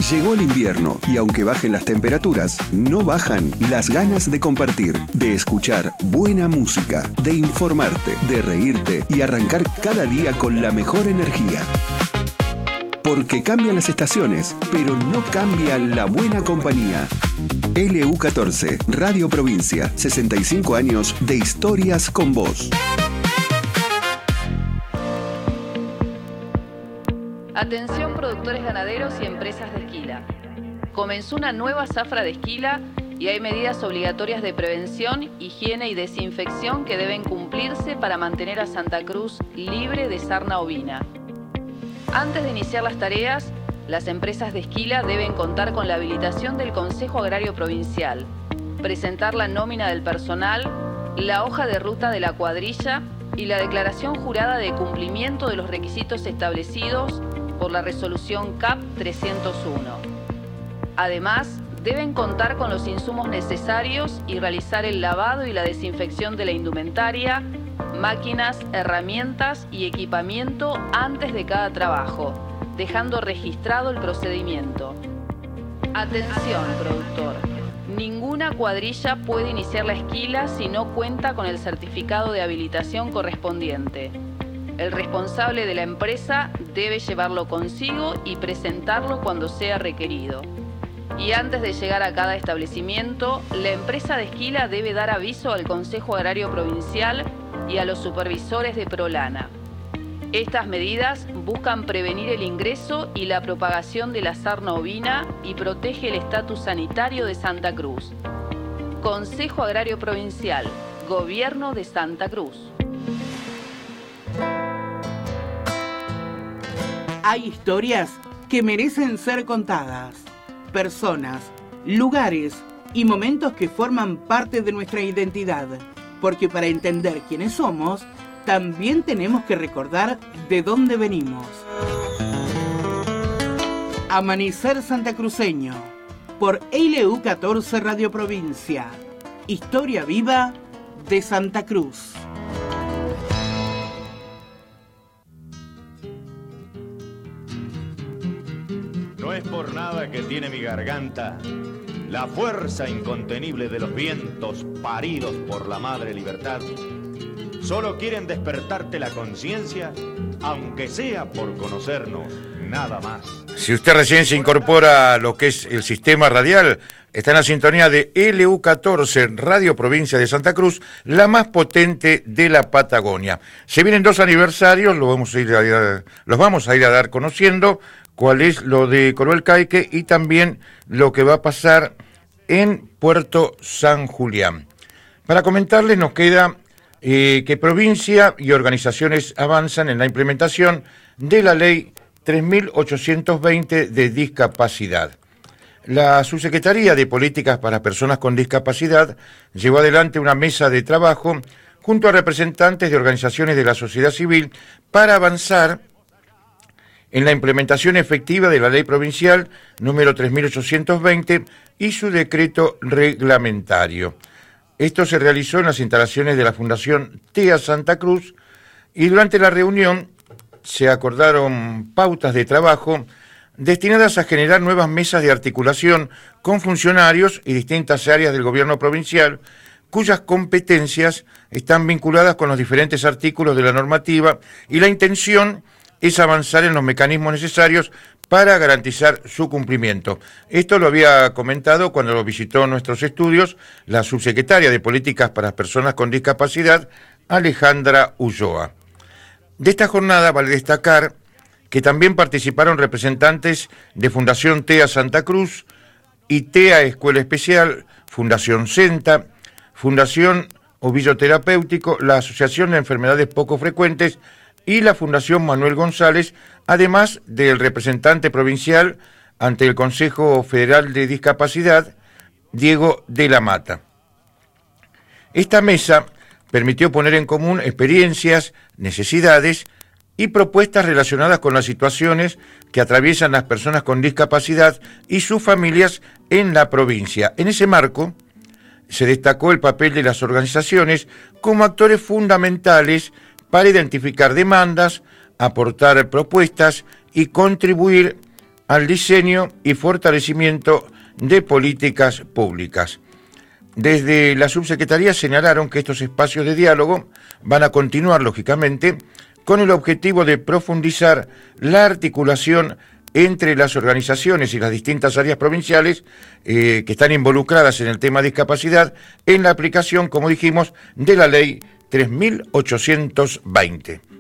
Llegó el invierno y aunque bajen las temperaturas, no bajan las ganas de compartir, de escuchar buena música, de informarte, de reírte y arrancar cada día con la mejor energía. Porque cambian las estaciones, pero no cambia la buena compañía. LU14, Radio Provincia, 65 años de historias con vos. Atención productores ganaderos y empresas de esquila. Comenzó una nueva zafra de esquila y hay medidas obligatorias de prevención, higiene y desinfección que deben cumplirse para mantener a Santa Cruz libre de sarna ovina. Antes de iniciar las tareas, las empresas de esquila deben contar con la habilitación del Consejo Agrario Provincial, presentar la nómina del personal, la hoja de ruta de la cuadrilla y la declaración jurada de cumplimiento de los requisitos establecidos por la resolución CAP 301. Además, deben contar con los insumos necesarios y realizar el lavado y la desinfección de la indumentaria, máquinas, herramientas y equipamiento antes de cada trabajo, dejando registrado el procedimiento. Atención, productor. Ninguna cuadrilla puede iniciar la esquila si no cuenta con el certificado de habilitación correspondiente. El responsable de la empresa debe llevarlo consigo y presentarlo cuando sea requerido. Y antes de llegar a cada establecimiento, la empresa de esquila debe dar aviso al Consejo Agrario Provincial y a los supervisores de Prolana. Estas medidas buscan prevenir el ingreso y la propagación de la sarna ovina y protege el estatus sanitario de Santa Cruz. Consejo Agrario Provincial, Gobierno de Santa Cruz. Hay historias que merecen ser contadas, personas, lugares y momentos que forman parte de nuestra identidad, porque para entender quiénes somos, también tenemos que recordar de dónde venimos. Amanecer Santacruceño, por LU14 Radio Provincia. Historia viva de Santa Cruz. No es por nada que tiene mi garganta la fuerza incontenible de los vientos paridos por la madre libertad. Solo quieren despertarte la conciencia, aunque sea por conocernos, nada más. Si usted recién se incorpora a lo que es el sistema radial, está en la sintonía de LU14, Radio Provincia de Santa Cruz, la más potente de la Patagonia. Se vienen 2 aniversarios, los vamos a ir a dar conociendo, cuál es lo de Coronel Caique y también lo que va a pasar en Puerto San Julián. Para comentarles nos queda que provincia y organizaciones avanzan en la implementación de la ley 3.820 de discapacidad. La Subsecretaría de Políticas para Personas con Discapacidad llevó adelante una mesa de trabajo junto a representantes de organizaciones de la sociedad civil para avanzar en la implementación efectiva de la ley provincial número 3.820 y su decreto reglamentario. Esto se realizó en las instalaciones de la Fundación TEA Santa Cruz y durante la reunión se acordaron pautas de trabajo destinadas a generar nuevas mesas de articulación con funcionarios y distintas áreas del gobierno provincial cuyas competencias están vinculadas con los diferentes artículos de la normativa y la intención es avanzar en los mecanismos necesarios para garantizar su cumplimiento. Esto lo había comentado cuando lo visitó nuestros estudios la subsecretaria de Políticas para Personas con Discapacidad, Alejandra Ulloa. De esta jornada vale destacar que también participaron representantes de Fundación TEA Santa Cruz, ITEA Escuela Especial, Fundación CENTA, Fundación Ovillo Terapéutico, la Asociación de Enfermedades Poco Frecuentes y la Fundación Manuel González, además del representante provincial ante el Consejo Federal de Discapacidad, Diego de la Mata. Esta mesa permitió poner en común experiencias, necesidades y propuestas relacionadas con las situaciones que atraviesan las personas con discapacidad y sus familias en la provincia. En ese marco, se destacó el papel de las organizaciones como actores fundamentales para identificar demandas, aportar propuestas y contribuir al diseño y fortalecimiento de políticas públicas. Desde la subsecretaría señalaron que estos espacios de diálogo van a continuar, lógicamente, con el objetivo de profundizar la articulación entre las organizaciones y las distintas áreas provinciales que están involucradas en el tema de discapacidad en la aplicación, como dijimos, de la ley 3.820.